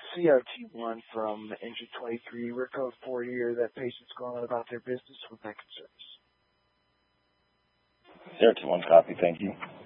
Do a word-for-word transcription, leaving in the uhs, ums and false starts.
C R T one from Engine twenty-three, we're code forty, or that patient's going on about their business with that concerns. C R T one copy, thank you.